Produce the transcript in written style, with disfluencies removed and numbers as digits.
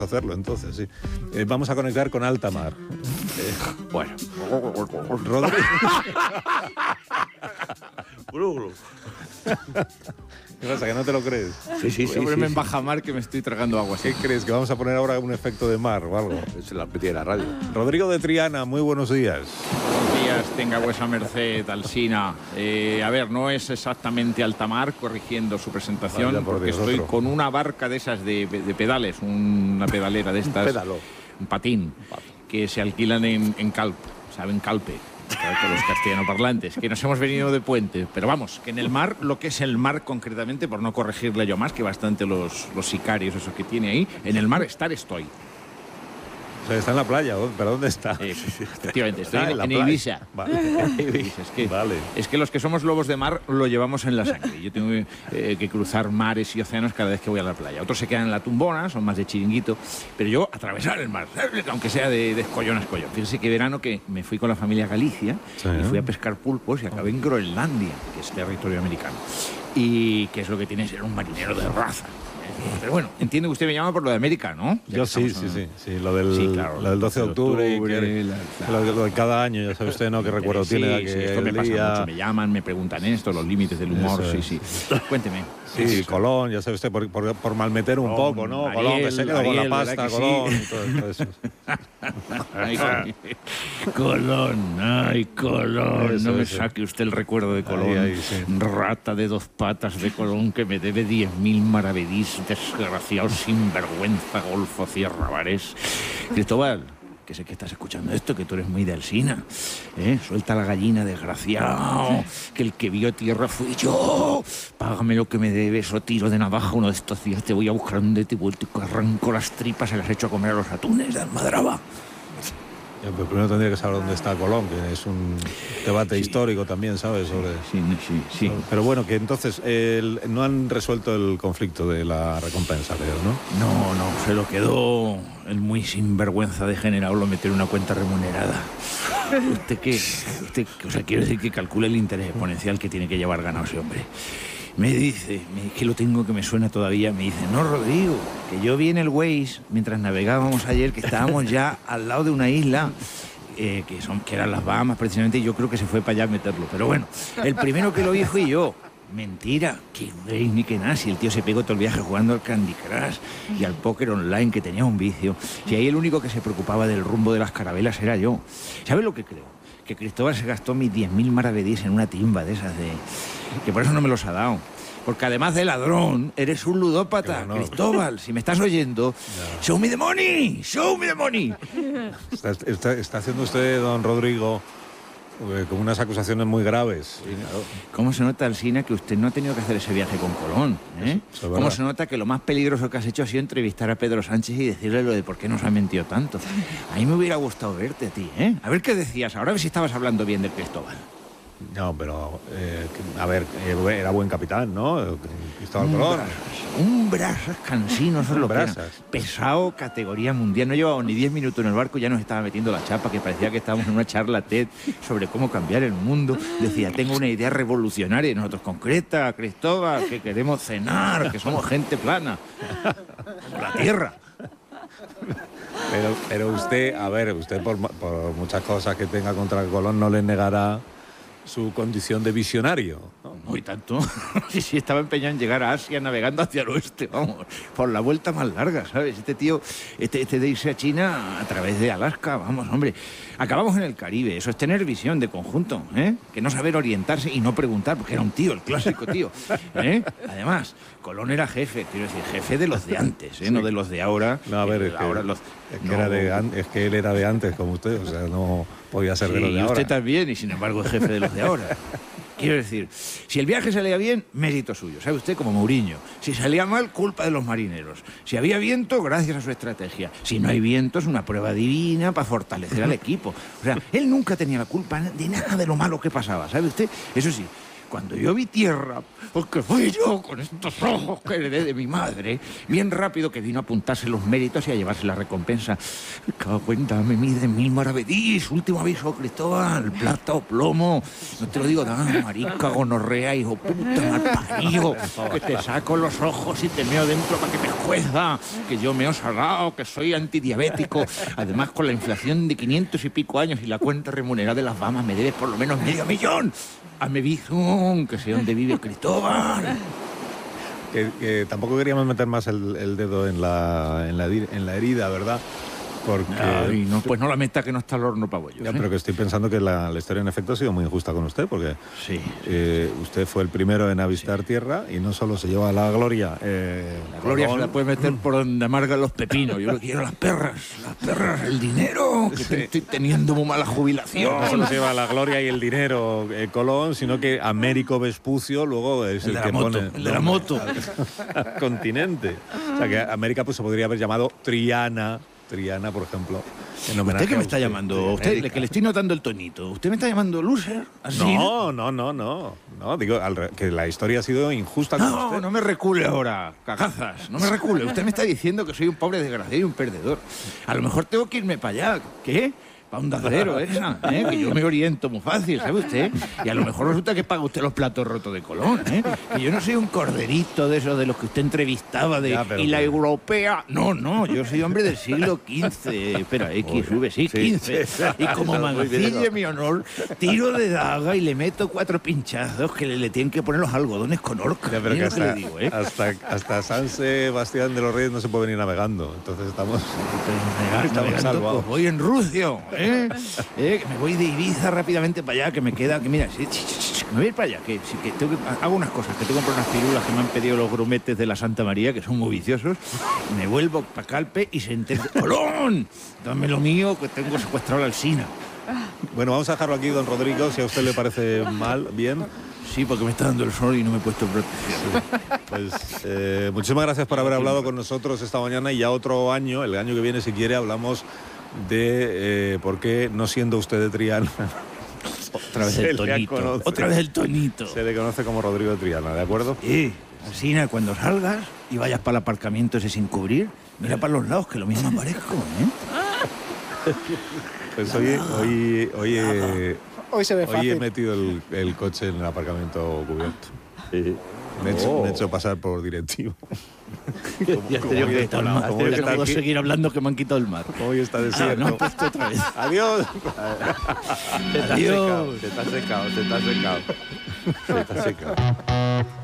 hacerlo entonces, sí. Vamos a conectar con alta mar. Bueno. Rodrigo. ¿Qué pasa, que no te lo crees? Sí. Ábreme en baja mar que me estoy tragando agua. ¿Qué crees? ¿Que vamos a poner ahora un efecto de mar o algo? Es la petilla de la radio. Rodrigo de Triana, muy buenos días. Buenos días, tenga vuesa merced, Alsina. A ver, no es exactamente alta mar, corrigiendo su presentación, Vaya por porque Dios, estoy otro. con una barca de esas de pedales, una pedalera de estas. Pédalo. Un patín, que se alquilan en Calpe, ¿saben? Calpe. Con los castellanoparlantes, que nos hemos venido de puente. Pero vamos, que en el mar, lo que es el mar concretamente, por no corregirle yo más, que bastante los sicarios, eso que tiene ahí, en el mar estoy. O sea, está en la playa, ¿pero dónde está? Efectivamente, estoy Ah, en la en playa. Ibiza. Vale. Ibiza. Vale. Es que los que somos lobos de mar lo llevamos en la sangre. Yo tengo que cruzar mares y océanos cada vez que voy a la playa. Otros se quedan en la tumbona, son más de chiringuito, pero yo atravesar el mar, aunque sea de escollón a escollón. Fíjense que verano que me fui con la familia a Galicia y fui a pescar pulpos y acabé en Groenlandia, que es territorio americano. Y que es lo que tiene ser un marinero de raza. Pero bueno, entiendo que usted me llama por lo de América, ¿no? Ya Yo que sí, estamos lo del, Sí, claro, lo del 12 de octubre, lo de cada año, ya sabe usted, ¿no? Que recuerdo Sí, tiene de sí, aquel esto me pasa día. mucho, me llaman, me preguntan esto, los límites del humor, Eso sí. es. Cuénteme. Sí, Colón, ya sabe usted, por malmeter un Colón, poco, ¿no? Ariel, Colón, que se quedó con la Ariel, pasta, ¿verdad que Colón, sí? y todo eso. Ay, Colón, Eso, no me eso. saque usted el recuerdo de Colón. Ahí, sí. Rata de dos patas de Colón que me debe 10.000 maravedís, desgraciado sinvergüenza, Golfo Sierra Varés. Cristóbal, que sé que estás escuchando esto, que tú eres muy de Alsina, ¿eh? Suelta la gallina, desgraciado, que el que vio tierra fui yo. Págame lo que me debes o tiro de navaja uno de estos días, te voy a buscar un te vuelto y arranco las tripas, se las echo a comer a los atunes de Almadraba. Pero primero tendría que saber dónde está Colón, que es un debate histórico también, ¿sabes? Sobre... Sí. Pero bueno, que entonces no han resuelto el conflicto de la recompensa, creo, ¿no? No, se lo quedó el muy sinvergüenza degenerado, lo metió en una cuenta remunerada. O sea, quiero decir que calcule el interés exponencial que tiene que llevar ganado ese hombre. Me dice, que lo tengo que me suena todavía, me dice, no, Rodrigo, que yo vi en el Waze, mientras navegábamos ayer, que estábamos ya al lado de una isla, que eran las Bahamas precisamente, y yo creo que se fue para allá a meterlo. Pero bueno, el primero que lo vi fui yo. Mentira, que Waze ni que nada, si el tío se pegó todo el viaje jugando al Candy Crush y al póker online, que tenía un vicio. Si ahí el único que se preocupaba del rumbo de las carabelas era yo. ¿Sabes lo que creo? Que Cristóbal se gastó mis 10.000 maravedís en una timba de esas de... que por eso no me los ha dado. Porque además de ladrón, eres un ludópata, no. Cristóbal. Si me estás oyendo, show me the money, show me the money. Está haciendo usted, don Rodrigo, como unas acusaciones muy graves. Sí, claro. ¿Cómo se nota, Alsina, que usted no ha tenido que hacer ese viaje con Colón? Eso es ¿Cómo verdad. se nota que lo más peligroso que has hecho ha sido entrevistar a Pedro Sánchez y decirle lo de por qué nos ha mentido tanto? A mí me hubiera gustado verte a ti, ¿eh? A ver qué decías ahora, a ver si estabas hablando bien del Cristóbal. No, pero, a ver, era buen capitán, ¿no? Cristóbal Colón. Un brasas cansino, eso es lo que era. Brasas. Pesado, categoría mundial. No llevábamos ni 10 minutos en el barco, ya nos estaba metiendo la chapa, que parecía que estábamos en una charla TED sobre cómo cambiar el mundo. Decía, tengo una idea revolucionaria. Y nosotros, concreta, Cristóbal, que queremos cenar, que somos gente plana. Como la tierra. Pero usted, a ver, usted por muchas cosas que tenga contra Colón no le negará su condición de visionario, ¿no? No, y tanto. Sí, estaba empeñado en llegar a Asia navegando hacia el oeste, vamos, por la vuelta más larga, ¿sabes? Este tío, este de irse a China a través de Alaska, vamos, hombre. Acabamos en el Caribe, eso es tener visión de conjunto, ¿eh? Que no saber orientarse y no preguntar, porque era un tío, el clásico tío, ¿eh? Además, Colón era jefe, quiero decir, jefe de los de antes, ¿eh? Sí. No de los de ahora. No, a ver, es que él era de antes, como usted, o sea, no podía ser de los de y ahora. usted también, y sin embargo es jefe de los de ahora. Quiero decir, si el viaje salía bien, mérito suyo, ¿sabe usted? Como Mourinho. Si salía mal, culpa de los marineros. Si había viento, gracias a su estrategia. Si no hay viento, es una prueba divina para fortalecer al equipo. O sea, él nunca tenía la culpa de nada de lo malo que pasaba, ¿sabe usted? Eso sí, cuando yo vi tierra, porque fui yo con estos ojos que heredé de mi madre, bien rápido que vino a apuntarse los méritos y a llevarse la recompensa. Cuenta, me mide 1000 maravedís. Último aviso, Cristóbal. Plata o plomo. No te lo digo nada, marica, gonorrea, hijo puta, mal parido. Que te saco los ojos y te meo dentro para que me jueza. Que yo meo salado, que soy antidiabético. Además, con la inflación de 500 y pico años y la cuenta remunerada de las Bahamas, me debes por lo menos $500,000. Hazme bizum, que sé dónde vive Cristóbal. Que tampoco queríamos meter más el dedo en la herida, ¿verdad? Porque... Ay, no, pues no la meta, que no está al horno para bollos. Ya, pero que estoy pensando que la historia en efecto ha sido muy injusta con usted, porque sí. Usted fue el primero en avistar tierra y no solo se lleva la gloria. La gloria se la puede meter por donde amargan los pepinos. Yo lo quiero las perras, el dinero, que estoy teniendo muy mala jubilación. No solo se lleva la gloria y el dinero Colón, sino que Américo Vespucio luego es el que pone... El de la moto. Al continente. O sea, que América pues se podría haber llamado Triana, por ejemplo, en homenaje. ¿Usted qué me está llamando? Usted, que le estoy notando el tonito. ¿Usted me está llamando loser? ¿Así? No. Digo, que la historia ha sido injusta con usted. No me recule ahora, cagazas. No me recule. Usted me está diciendo que soy un pobre desgraciado y un perdedor. A lo mejor tengo que irme para allá. ¿Qué? Para un dadero esa, que yo me oriento muy fácil, ¿sabe usted? Y a lo mejor resulta que paga usted los platos rotos de Colón, que yo no soy un corderito de esos de los que usted entrevistaba y la europea. No, yo soy hombre del siglo XV. Espera, XV, y como manecilla de mi honor, tiro de daga y le meto 4 pinchazos que le tienen que poner los algodones con orca. Ya, pero que hasta San Sebastián de los Reyes no se puede venir navegando, entonces estamos salvados. Pues voy en rucio, que me voy de Ibiza rápidamente para allá, que me queda, que mira, me voy a ir para allá, que tengo que hago unas cosas, que tengo que comprar unas pirulas que me han pedido los grumetes de la Santa María, que son muy viciosos, me vuelvo para Calpe y se entera, ¡Colón! Dame lo mío, que tengo secuestrado la Alsina. Bueno, vamos a dejarlo aquí, don Rodrigo, si a usted le parece mal, bien. Sí, porque me está dando el sol y no me he puesto protección. Pues muchísimas gracias por haber hablado con nosotros esta mañana, y ya otro año, el año que viene, si quiere, hablamos de por qué, no siendo usted de Triana, otra vez el tonito. Se le conoce como Rodrigo de Triana, ¿de acuerdo? Asina, cuando salgas y vayas para el aparcamiento ese sin cubrir, mira para los lados, que lo mismo aparezco, Pues hoy se ve fácil. He metido el coche en el aparcamiento cubierto. Me he hecho pasar por directivo. Ya te digo que no puedo seguir hablando, que me han quitado el mar. Hoy está desierto. No, pues otra vez. Adiós. Se te ha secado.